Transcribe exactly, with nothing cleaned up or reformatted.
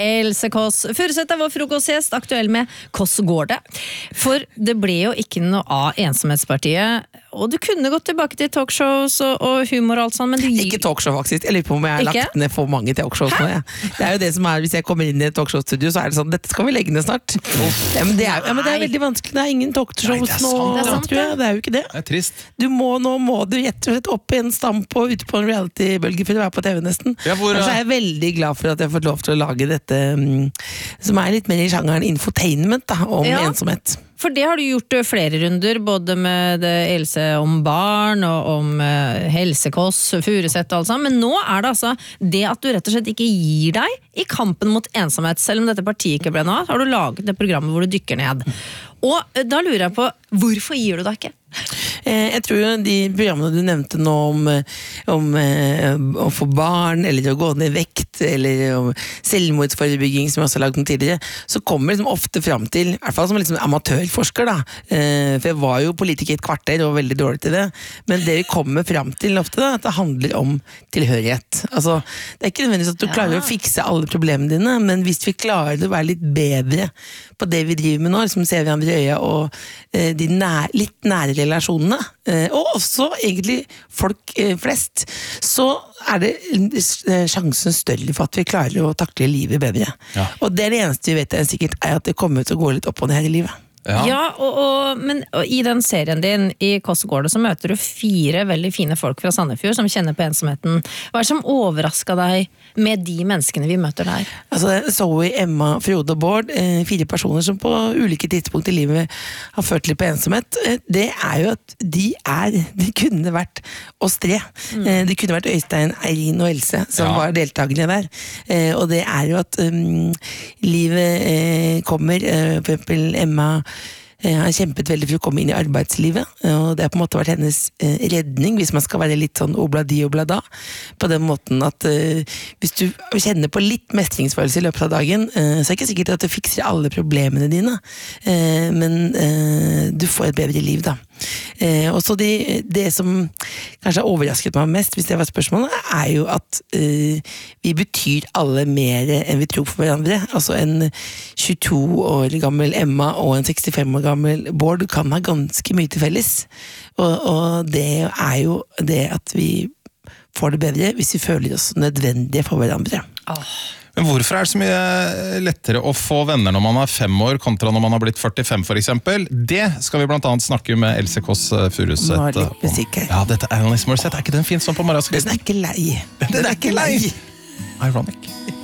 Else Kåss Furuseth er vår frokostgjest, aktuell med Kåss går det. For det ble jo ikke noe av ensomhetspartiet, og du kunne gått tilbake til talkshows og, og humor og alt sånt, men du gir... Ikke talkshow faktisk, jeg lurer på om jeg har ikke? lagt ned for mange talkshows nå. Ja. Det er jo det som er, hvis jeg kommer inn i et talkshow-studio, så er det sånn, dette skal vi legge ned snart. Ja, men det er, ja, men det er veldig vanskelig, det er ingen talkshows Nei, det er nå, sant, det er sant, tror jeg. Det er jo ikke det. Det er trist. Du må, nå må du rett og slett opp i en stamp og ute på en reality-bølge for å være på T V nesten. Ja, hvor, og så er jeg veldig glad for at jeg har fått lov til å lage dette, um, som er litt mer i sjangeren infotainment da, om Ja. ensomhet. For det har du gjort flere runder, både med Else om barn og om uh, Helsekåss, Furuseth og alt sammen, men nå er det altså det at du rett og slett ikke gir deg i kampen mot ensomhet, selv om dette partiet ikke ble noe av, har du laget det programmet hvor du dykker ned. Og uh, da lurer jeg på, hvorfor gir du deg ikke? Jeg tror jo de programmene du nevnte nå om, om eh, å få barn, eller å gå ned i vekt, eller om selvmordsforebygging, som jeg også har laget den tidligere, så kommer jeg liksom ofte frem til, i hvert fall som liksom amatørforsker da, eh, for jeg var jo politiker i et kvarter og veldig dårlig til det, men det vi kommer frem til ofte da, at det handler om tilhørighet. Altså, det er ikke nødvendigvis at du Ja. klarer å fikse alle problemene dine, men hvis vi klarer å være litt bedre på det vi driver med nå, liksom ser hverandre i øya og eh, de nær, litt nære relasjonene, eh, og også egentlig folk eh, flest, så er det eh, sjansen større for at vi klarer å takle livet bedre. Ja. Og det er det eneste vi vet er sikkert, er at det kommer til å gå litt opp og ned her i livet. Ja. Ja, og, og, men og i den serien din i Kåss går det, så møter du fire veldig fine folk fra Sandefjord som kjenner på ensomheten. Hva er det som overrasket deg med de menneskene vi møter der? Altså, Zoe, Emma, Frode og Bård, eh, fire personer som på ulike tidspunkt i livet har ført litt på ensomhet, eh, det er jo at de er, de kunne vært oss tre. Mm. Eh, det kunne vært Øystein, Eirin og Else som Ja. var deltakere der. Eh, og det er jo at um, livet eh, kommer, eh, for eksempel Emma Jeg har kjempet veldig for å komme inn i arbeidslivet, og det har på en måte vært hennes eh, redning, hvis man skal være litt sånn obladi oblada, på den måten at eh, hvis du kjenner på litt mestringsfølelse i løpet av dagen, eh, så er det ikke sikkert at du fikser alle problemene dine, eh, men eh, du får et bedre liv da. Eh, og så det, det som kanskje har overrasket meg mest, hvis det var spørsmålet, er jo at eh, vi betyr alle mer enn vi tror for hverandre. Altså en tjueto år gammel Emma og en sekstifem år gammel Bård kan ha ganske mye til felles. Og, og det er jo det at vi får det bedre hvis vi føler oss nødvendige for hverandre. Åh. Men hvorfor er det så mye lettere å få venner når man er fem år kontra når man har blitt førtifem for eksempel? Det skal vi blant annet snakke med Else Kåss Furuseth Nå er det litt musikk her. Ja, dette er Alanis Morissette. Er ikke den fin sånn på morgenskvisten? Den er ikke lei. Den er ikke lei. Ironic.